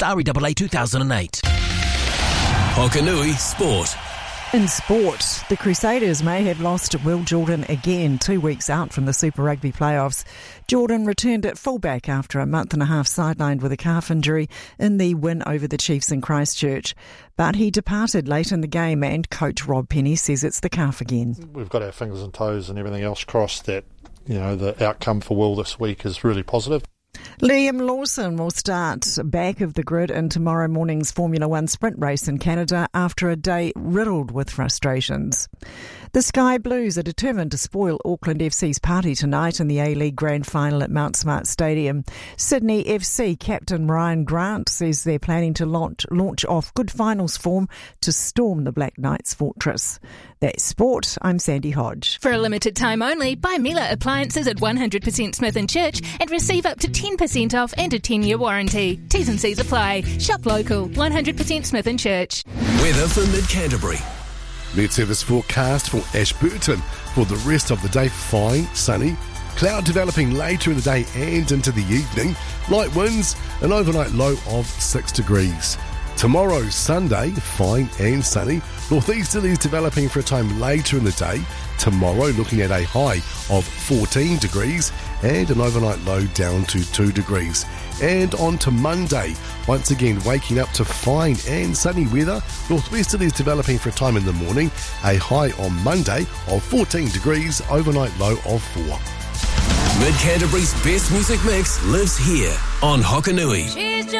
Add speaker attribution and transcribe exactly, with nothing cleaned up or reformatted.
Speaker 1: R E A A two thousand eight.
Speaker 2: Hokanui Sport.
Speaker 3: In sport, the Crusaders may have lost Will Jordan again, two weeks out from the Super Rugby playoffs. Jordan returned at fullback after a month and a half sidelined with a calf injury in the win over the Chiefs in Christchurch. But he departed late in the game and coach Rob Penny says it's the calf again.
Speaker 4: We've got our fingers and toes and everything else crossed that, you know, the outcome for Will this week is really positive.
Speaker 3: Liam Lawson will start back of the grid in tomorrow morning's Formula One sprint race in Canada after a day riddled with frustrations. The Sky Blues are determined to spoil Auckland F C's party tonight in the A-League Grand Final at Mount Smart Stadium. Sydney F C captain Ryan Grant says they're planning to launch, launch off good finals form to storm the Black Knights' fortress. That's sport. I'm Sandy Hodge.
Speaker 5: For a limited time only, buy Miele appliances at one hundred percent Smith and Church and receive up to ten percent off and a ten-year warranty. T's and C's apply. Shop local. one hundred percent Smith and Church.
Speaker 2: Weather for Mid-Canterbury.
Speaker 6: Met service forecast for Ashburton. For the rest of the day, fine, sunny. Cloud developing later in the day and into the evening. Light winds, an overnight low of six degrees. Tomorrow, Sunday, fine and sunny. Northeasterlies developing for a time later in the day. Tomorrow, looking at a high of fourteen degrees and an overnight low down to two degrees. And on to Monday, once again waking up to fine and sunny weather. Northwesterlies developing for a time in the morning. A high on Monday of fourteen degrees, overnight low of four.
Speaker 2: Mid-Canterbury's best music mix lives here on Hokanui.